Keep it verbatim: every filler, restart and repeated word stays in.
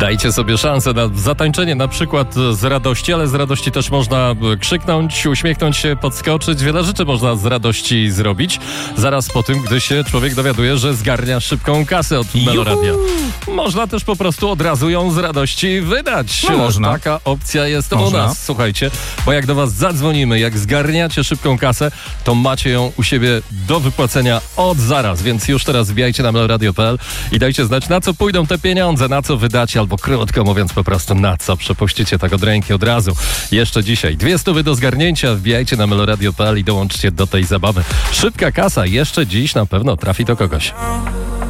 Dajcie sobie szansę na zatańczenie na przykład z radości, ale z radości też można krzyknąć, uśmiechnąć się, podskoczyć. Wiele rzeczy można z radości zrobić. Zaraz po tym, gdy się człowiek dowiaduje, że zgarnia szybką kasę od Meloradia. Można też po prostu od razu ją z radości wydać. No można. Taka opcja jest Można. u nas. Słuchajcie, bo jak do was zadzwonimy, jak zgarniacie szybką kasę, to macie ją u siebie do wypłacenia od zaraz. Więc już teraz wbijajcie na meloradio kropka p l i dajcie znać, na co pójdą te pieniądze, na co wydacie, albo krótko mówiąc po prostu na co przepuścicie tak od ręki od razu. Jeszcze dzisiaj dwie stówy do zgarnięcia, wbijajcie na meloradio kropka p l i dołączcie do tej zabawy. Szybka kasa jeszcze dziś na pewno trafi do kogoś.